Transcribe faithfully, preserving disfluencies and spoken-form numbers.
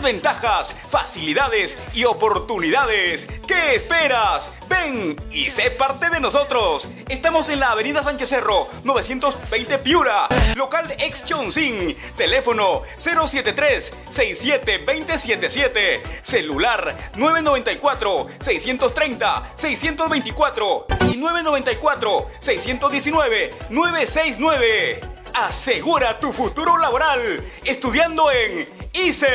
Grandes ventajas, facilidades y oportunidades. ¿Qué esperas? Ven y sé parte de nosotros. Estamos en la avenida Sánchez Cerro, novecientos veinte Piura, local ex Chonsin. Teléfono cero siete tres, seis siete dos cero siete siete. Celular nueve nueve cuatro, seis tres cero, seis dos cuatro y nueve nueve cuatro, seis uno nueve, nueve seis nueve. Asegura tu futuro laboral estudiando en I C E.